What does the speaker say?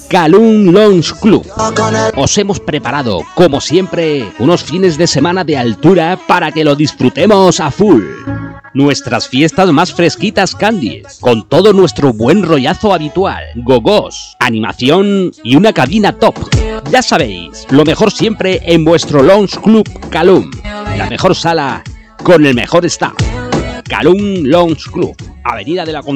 Calum Lounge Club. Os hemos preparado, como siempre, unos fines de semana de altura para que lo disfrutemos a full. Nuestras fiestas más fresquitas candies, con todo nuestro buen rollazo habitual, gogos, animación y una cabina top. Ya sabéis, lo mejor siempre en vuestro Lounge Club Calum, la mejor sala con el mejor staff. Calum Lounge Club, Avenida de la